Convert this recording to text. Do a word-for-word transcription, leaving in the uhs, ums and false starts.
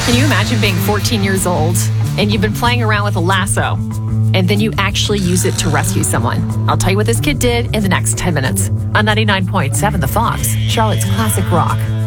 Can you imagine being fourteen years old and you've been playing around with a lasso and then you actually use it to rescue someone? I'll tell you what this kid did in the next ten minutes. On ninety-nine point seven The Fox, Charlotte's Classic Rock.